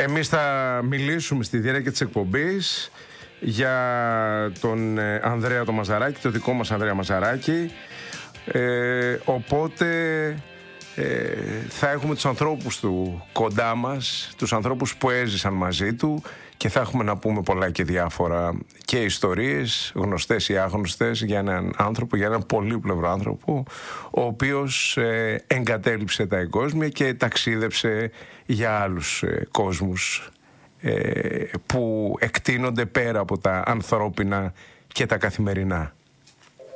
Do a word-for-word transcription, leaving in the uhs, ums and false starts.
Εμείς θα μιλήσουμε στη διάρκεια της εκπομπής για τον Ανδρέα τον Μαζαράκη, το δικό μας Ανδρέα Μαζαράκη. Ε, οπότε ε, θα έχουμε τους ανθρώπους του κοντά μας, τους ανθρώπους που έζησαν μαζί του, και θα έχουμε να πούμε πολλά και διάφορα και ιστορίες, γνωστές ή άγνωστες, για έναν άνθρωπο, για έναν πολύπλευρο άνθρωπο, ο οποίος ε, εγκατέλειψε τα εγκόσμια και ταξίδεψε για άλλους ε, κόσμους ε, που εκτείνονται πέρα από τα ανθρώπινα και τα καθημερινά.